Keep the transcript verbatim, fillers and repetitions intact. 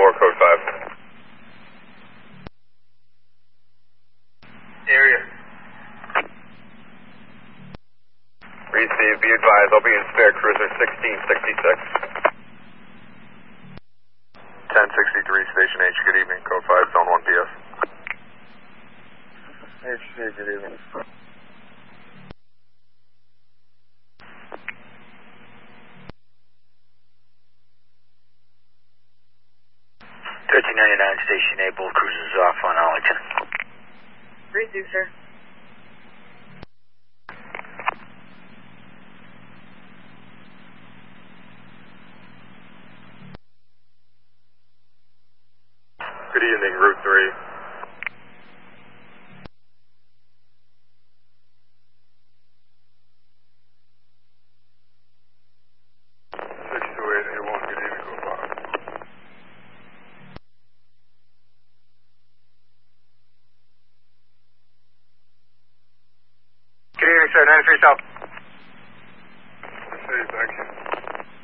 four, code five. Area. Receive, be advised, I'll be in spare cruiser sixteen sixty-six. ten sixty-three, Station H, good evening, code five, zone one P S. H C, good evening. thirteen ninety-nine, Station A, both cruisers off on Arlington. Receive, sir. Good evening, Route three. six two eight eight one, good evening, code five. Good evening, sir. ninety-three South. Receive, thank you.